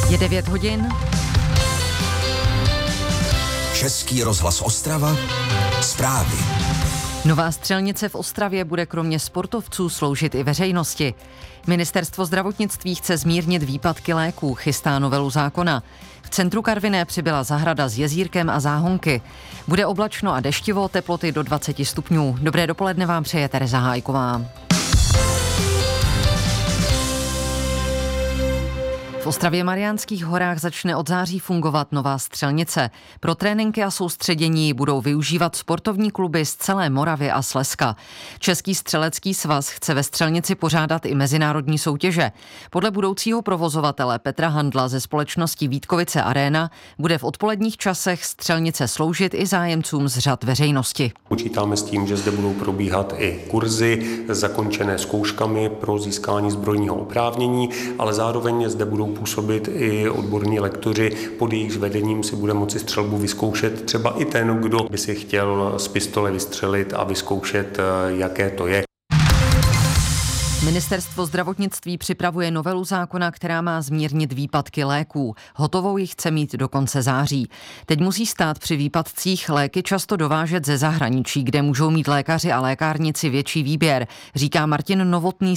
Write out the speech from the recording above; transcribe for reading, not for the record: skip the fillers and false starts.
Je 9 hodin. Český rozhlas Ostrava. Zprávy. Nová střelnice v Ostravě bude kromě sportovců sloužit i veřejnosti. Ministerstvo zdravotnictví chce zmírnit výpadky léků, chystá novelu zákona. V centru Karviné přibyla zahrada s jezírkem a záhonky. Bude oblačno a deštivo, teploty do 20 stupňů. Dobré dopoledne vám přeje Tereza Hájková. V Ostravě Mariánských horách začne od září fungovat nová střelnice. Pro tréninky a soustředění budou využívat sportovní kluby z celé Moravy a Slezska. Český střelecký svaz chce ve střelnici pořádat i mezinárodní soutěže. Podle budoucího provozovatele Petra Handla ze společnosti Vítkovice Arena bude v odpoledních časech střelnice sloužit i zájemcům z řad veřejnosti. Počítáme s tím, že zde budou probíhat i kurzy zakončené zkouškami pro získání zbrojního oprávnění, ale zároveň zde budou působit i odborní lektoři, pod jejichž vedením si bude moci střelbu vyzkoušet třeba i ten, kdo by si chtěl z pistole vystřelit a vyzkoušet, jaké to je. Ministerstvo zdravotnictví připravuje novelu zákona, která má zmírnit výpadky léků. Hotovou ji chce mít do konce září. Teď musí stát při výpadcích léky často dovážet ze zahraničí, kde můžou mít lékaři a lékárnici větší výběr, říká Martin Novotný